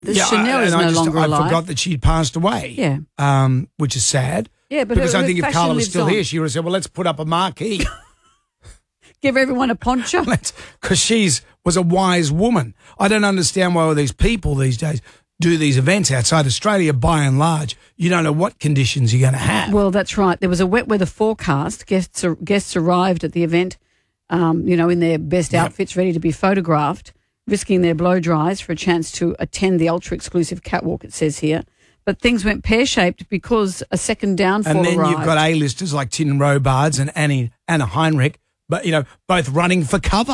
Chanel is no longer alive. I forgot that she'd passed away. Yeah. Which is sad. Yeah, but because her I think if fashion Carla was lives still on. here, she would have said, well, let's put up a marquee. Give everyone a poncho. Because was a wise woman. I don't understand why all these people these days do these events outside Australia. By and large, you don't know what conditions you're going to have. Well, that's right. There was a wet weather forecast. Guests arrived at the event, in their best outfits, ready to be photographed, risking their blow dries for a chance to attend the ultra-exclusive catwalk, it says here. But things went pear-shaped because a second downfall arrived. And then you've got A-listers like Tin Robards and Anna Heinrich, but, both running for cover.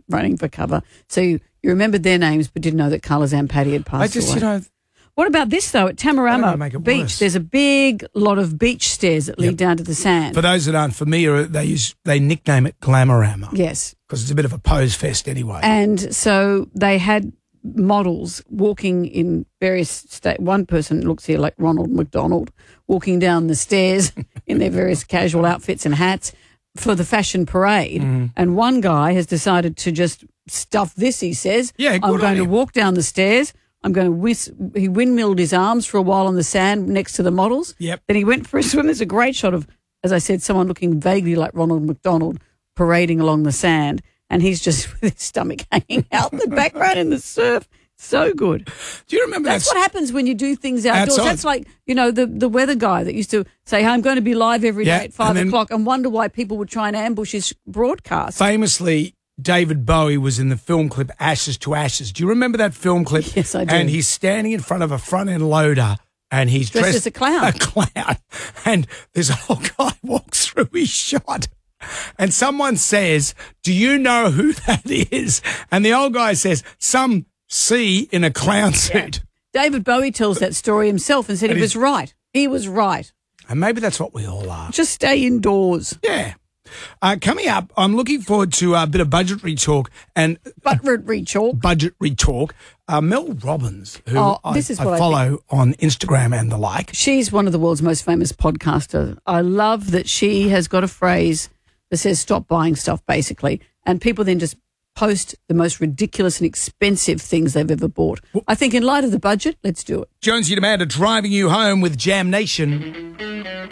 So you remembered their names but didn't know that Carla Zampatti had passed away. What about this, though? At Tamarama Beach, there's a big lot of beach stairs that lead down to the sand. For those that aren't familiar, they nickname it Glamorama. Yes. Because it's a bit of a pose fest anyway. And so they had models walking in various states. One person looks here like Ronald McDonald, walking down the stairs in their various casual outfits and hats for the fashion parade. And one guy has decided to just stuff this, he says. Yeah, I'm going to walk down the stairs. I'm going to he windmilled his arms for a while on the sand next to the models. Yep. Then he went for a swim. There's a great shot of, as I said, someone looking vaguely like Ronald McDonald parading along the sand, and he's just with his stomach hanging out in the background in the surf. So good. Do you remember that's what happens when you do things outdoors? Outside. That's like, the weather guy that used to say, I'm going to be live every day at 5 o'clock and wonder why people would try and ambush his broadcast. Famously, David Bowie was in the film clip Ashes to Ashes. Do you remember that film clip? Yes, I do. And he's standing in front of a front-end loader and he's dressed as a clown. A clown. And this old guy walks through his shot. And someone says, do you know who that is? And the old guy says, some C in a clown suit. Yeah. David Bowie tells that story himself and said he was right. He was right. And maybe that's what we all are. Just stay indoors. Yeah. Coming up, I'm looking forward to a bit of budgetary talk. Budgetary talk. Mel Robbins, who I follow on Instagram and the like. She's one of the world's most famous podcasters. I love that she has got a phrase that says stop buying stuff, basically, and people then just post the most ridiculous and expensive things they've ever bought. I think in light of the budget, let's do it. Jonesy and Amanda driving you home with Jam Nation.